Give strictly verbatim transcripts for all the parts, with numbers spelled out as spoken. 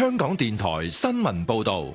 香港電台新聞報道。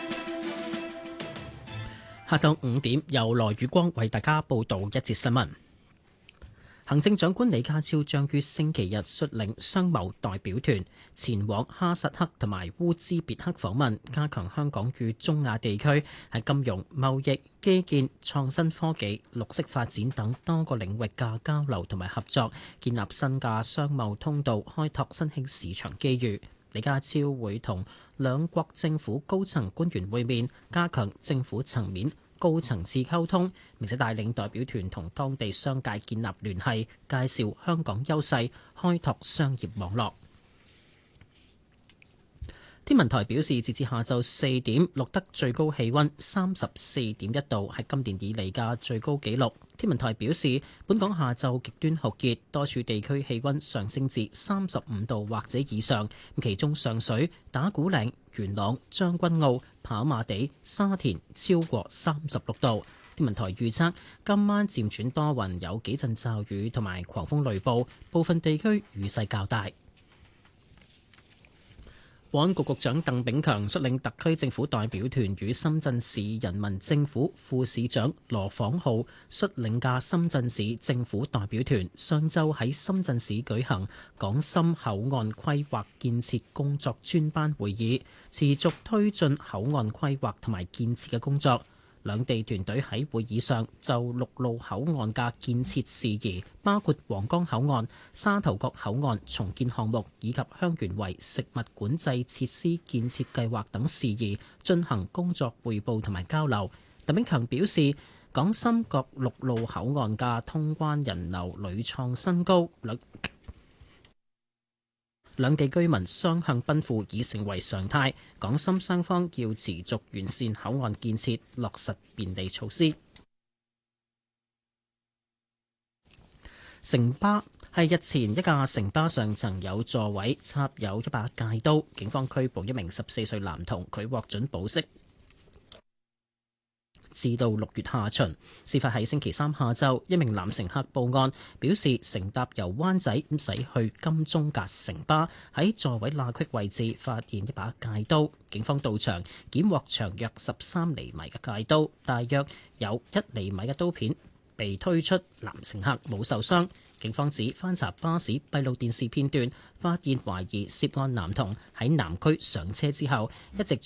下晝五點，由羅宇光為大家報道一節新聞。行政長官李家超將於星期日率領商貿代表團前往哈薩克同埋烏茲別克訪問，加強香港與中亞地區喺金融、貿易、基建、創新科技、綠色發展等多個領域嘅交流同埋合作，建立新嘅商貿通道，開拓新興市場機遇。李家超會同兩國政府高層官員會面，加強政府層面高層次溝通，並且帶領代表團同當地商界建立聯繫，介紹香港優勢，開拓商業網絡。天文台表示，截至下晝四點，錄得最高氣溫三十四點一度，係今年以嚟嘅最高紀錄。天文台表示，本港下晝極端酷熱，多處地區氣溫上升至三十五度或者以上，其中上水、打鼓嶺、元朗、將軍澳、跑馬地、沙田超過三十六度。天文台預測今晚漸轉多雲，有幾陣驟雨同埋狂風雷暴，部分地區雨勢較大。保安局局長鄧炳強率領特區政府代表團與深圳市人民政府副市長羅晃浩率領嘅深圳市政府代表團上晝喺深圳市舉行港深口岸規劃建設工作專班會議，持續推進口岸規劃同埋建設嘅工作。兩地團隊喺會議上就陸路口岸嘅建設事宜，包括皇崗口岸、沙頭角口岸重建項目以及香園圍食物管制設施建設計劃等事宜進行工作匯報同埋交流。鄧炳強表示，港深各陸路口岸嘅通關人流屢創新高，兩兩地居民雙向奔赴已成為常態，港深雙方要持續完善口岸建設，落實便利措施。城巴係日前一架城巴上層有座位插有一把戒刀，警方拘捕一名十四歲男童，佢獲准保釋至到六月下旬。事發喺星期三下晝，一名男乘客報案，表示乘搭由灣仔咁駛去金鐘嘅城巴，喺座位罅隙位置發現一把戒刀。警方到場檢獲長約十三厘米嘅戒刀，大約有一厘米嘅刀片被推出，男乘客冇受傷。警方指翻查巴士閉路電視片段，發現懷疑涉案男童喺南區上車之後一直